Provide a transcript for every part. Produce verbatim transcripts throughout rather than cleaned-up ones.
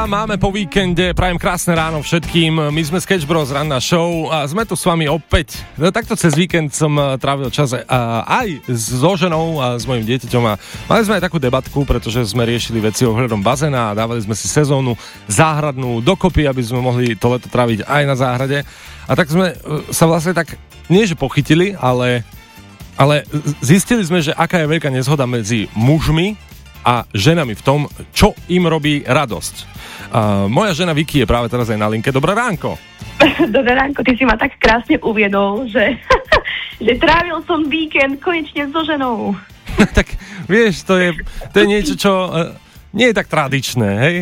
Máme po víkende, prajem krásne ráno všetkým. My sme Sketch Bros, ranná show a sme tu s vami opäť. Takto cez víkend som trávil čas aj so ženou a s mojim dieťaťom a mali sme aj takú debatku, pretože sme riešili veci ohľadom bazéna a dávali sme si sezónu záhradnú dokopy, aby sme mohli to leto tráviť aj na záhrade. A tak sme sa vlastne tak, nie že pochytili, ale, ale zistili sme, že aká je veľká nezhoda medzi mužmi a ženami v tom, čo im robí radosť. Uh, moja žena Vicky je práve teraz aj na linke. Dobré ránko. Dobré ránko, ty si ma tak krásne uviedol, že, že trávil som víkend konečne so ženou. Tak vieš, to je, to je niečo, čo uh, nie je tak tradičné, hej?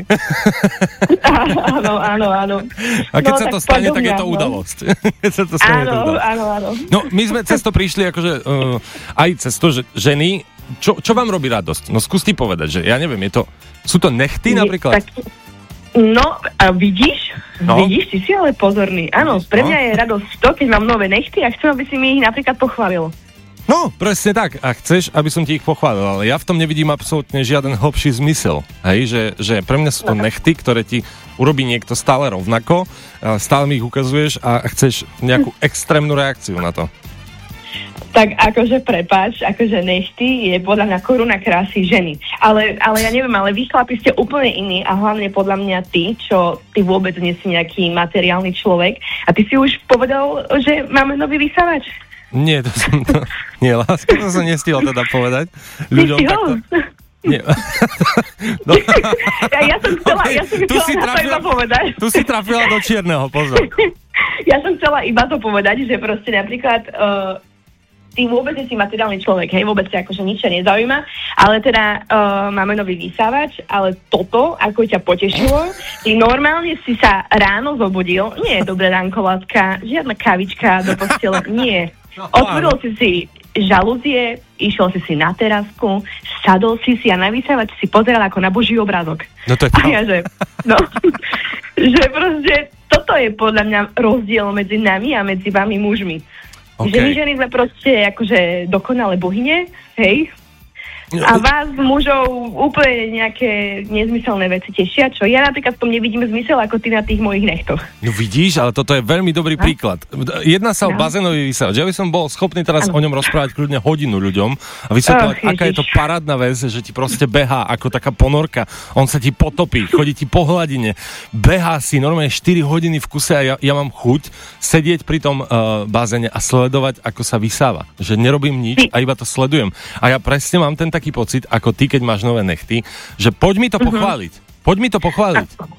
Áno, áno, áno. A keď no, sa tak to stane, tak je to no. udalosť. Keď sa to stane, áno, to udalosť. áno, áno. No, my sme cez to prišli, akože uh, aj cez to, že ženy. Čo, čo vám robí radosť? No skús ty povedať, že ja neviem, je to, sú to nechty napríklad? Tak, no, a vidíš? No? Vidíš, ty si ale pozorný. Áno, pre mňa no? je radosť to, keď mám nové nechty a chcem, aby si mi ich napríklad pochválil. No, presne tak. A chceš, aby som ti ich pochválil, ale ja v tom nevidím absolútne žiaden hlbší zmysel. Hej, že, že pre mňa sú to nechty, ktoré ti urobí niekto stále rovnako, stále mi ich ukazuješ a chceš nejakú extrémnu reakciu na to. Tak akože prepáč, akože nechty je podľa mňa koruna krásy ženy. Ale, ale ja neviem, ale vy chlapi ste úplne iní a hlavne podľa mňa ty, čo ty vôbec nie si nejaký materiálny človek. A ty si už povedal, že máme nový vysávač? Nie, to som to... Nie, láska, to som nestihol teda povedať. Ľuďom takto... Nie. No. Ja, ja som chcela, ja som tu chcela si na trafila, to iba povedať. Tu si trafila do čierneho, pozor. Ja som chcela iba to povedať, že proste napríklad... Uh, ty vôbec nie si materiálny človek, hej, vôbec ťa akože nič nezaujíma, ale teda uh, máme nový vysávač, ale toto, ako ťa potešilo, ty normálne si sa ráno zobudil, nie je dobré ránko, látka, žiadna kavička do postele, nie. Otvoril si si žalúzie, išiel si si na terasku, sadol si si a na vysávač si pozeral ako na Boží obrázok. No to je to. A ja, že, no, že proste toto je podľa mňa rozdiel medzi nami a medzi vami mužmi. Okay. Že my ženy sme proste akože dokonalé bohyne, hej? A vás, mužov, úplne nejaké nezmyselné veci tešia, čo ja napríklad v tom nevidím zmysel ako ty na tých mojich nechtoch. No vidíš, ale toto je veľmi dobrý no? príklad. Jedná sa no. o bazénový vysávač. Ja by som bol schopný teraz ano. o ňom rozprávať kľudne hodinu ľuďom a vysvetľovať, oh, aká je to parádna vec, že ti proste behá ako taká ponorka. On sa ti potopí, chodí ti po hladine, behá si normálne štyri hodiny v kuse a ja, ja mám chuť sedieť pri tom uh, bazéne a sledovať, ako sa vysáva. Že nerobím nič a iba to sledujem. A ja presne mám ten taký pocit, ako ty, keď máš nové nechty, že poď mi to pochváliť. Poď mi to pochváliť.